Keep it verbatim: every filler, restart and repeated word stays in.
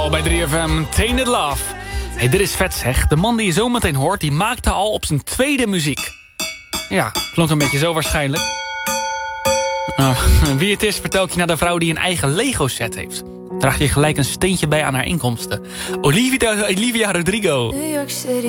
Bij drie F M, Tainted Love. Hey, dit is vet zeg. De man die je zo meteen hoort, die maakte al op zijn tweede muziek. Ja, klonk een beetje zo waarschijnlijk. Uh, wie het is, vertel ik je naar de vrouw die een eigen Lego-set heeft. Draag je gelijk een steentje bij aan haar inkomsten. Olivia, Olivia Rodrigo. New York City